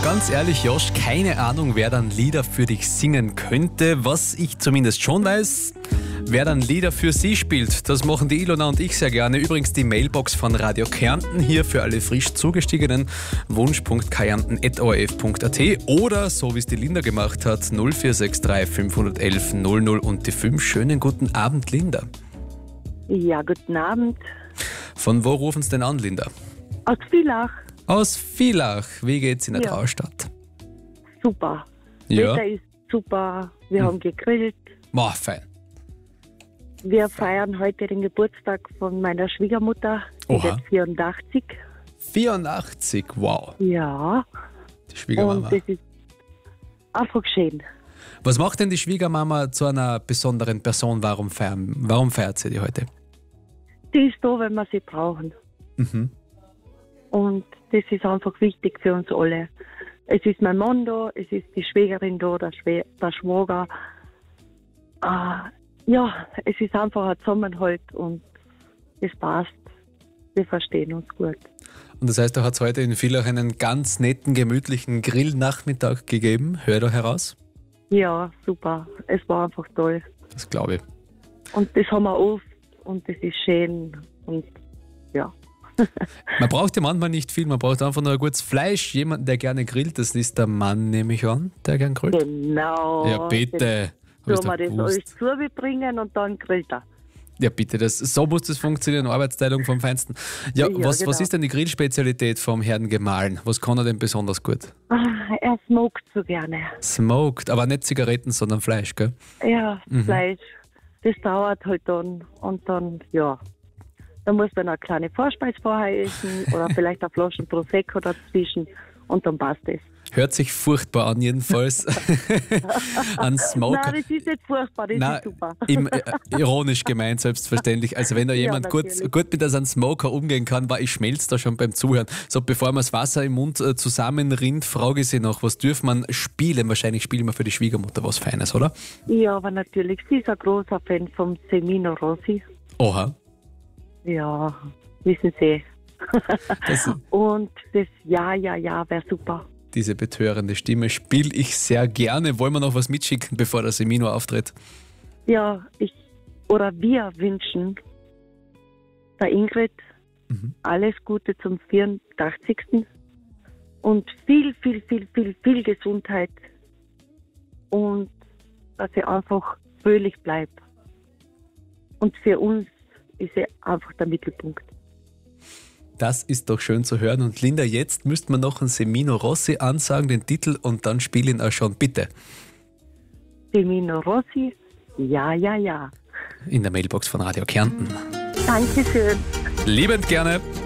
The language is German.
Ganz ehrlich, Josh, keine Ahnung, wer dann Lieder für dich singen könnte. Was ich zumindest schon weiß, wer dann Lieder für sie spielt, das machen die Ilona und ich sehr gerne. Übrigens die Mailbox von Radio Kärnten hier für alle frisch Zugestiegenen. wunsch.kärnten@orf.at oder so wie es die Linda gemacht hat, 0463 511 00 und die 5. Schönen guten Abend, Linda. Ja, guten Abend. Von wo rufen Sie denn an, Linda? Aus Villach. Aus Villach. Wie geht's in der Ja. Traustad? Super. Ja. Wetter ist super. Wir haben gegrillt. Boah, fein. Wir feiern heute den Geburtstag von meiner Schwiegermutter. Die Oha. wird 84. 84, wow. Ja. Die Und Schwiegermama. das ist einfach schön. Was macht denn die Schwiegermama zu einer besonderen Person? Warum feiert sie die heute? Die ist da, wenn wir sie brauchen. Mhm. Und das ist einfach wichtig für uns alle. Es ist mein Mann da, es ist die Schwägerin da, der Schwager. Ja, es ist einfach ein Zusammenhalt und es passt. Wir verstehen uns gut. Und das heißt, da hat es heute in Villach einen ganz netten, gemütlichen Grillnachmittag gegeben. Hör da heraus. Ja, super. Es war einfach toll. Das glaube ich. Und das haben wir oft und das ist schön und ja. Man braucht ja manchmal nicht viel, man braucht einfach nur ein gutes Fleisch. Jemanden, der gerne grillt, das ist der Mann, nehme ich an, der gern grillt. Genau. Ja, bitte. Hab ich's Sollen doch wir das gewusst. alles zubringen und dann grillt er. Ja, bitte, so muss das funktionieren, Arbeitsteilung vom Feinsten. Ja, Ja, was genau. ist denn die Grillspezialität vom Herrn Gemahlen? Was kann er denn besonders gut? Er smoked so gerne. Smoked, aber nicht Zigaretten, sondern Fleisch, gell? Ja, Fleisch. Das dauert halt dann und dann, ja. Da muss man eine kleine Vorspeise vorher essen oder vielleicht eine Flasche Prosecco dazwischen und dann passt es. Hört sich furchtbar an, jedenfalls. An Smoker. Nein, das ist nicht furchtbar, das Nein, ist super. Ironisch gemeint, selbstverständlich. Also wenn da jemand gut natürlich. mit einem Smoker umgehen kann, ich schmelze da schon beim Zuhören. So, bevor man das Wasser im Mund zusammenrinnt, frage ich Sie noch, was dürfen man spielen? Wahrscheinlich spielen wir für die Schwiegermutter was Feines, oder? Ja, aber natürlich, sie ist ein großer Fan vom Semino Rossi. Oha. Ja, wissen Sie. Das, Und das Ja, wäre super. diese betörende Stimme spiele ich sehr gerne. Wollen wir noch was mitschicken, bevor der Semino auftritt? Ja, wir wünschen der Ingrid alles Gute zum 84. Und viel, viel, viel, viel, viel Gesundheit. Und dass sie einfach fröhlich bleibt. Und für uns ist sie einfach der Mittelpunkt. Das ist doch schön zu hören. Und Linda, jetzt müsste man noch einen Semino Rossi ansagen, den Titel, und dann spiel ihn auch schon, bitte. Semino Rossi, ja. In der Mailbox von Radio Kärnten. Dankeschön. Liebend gerne.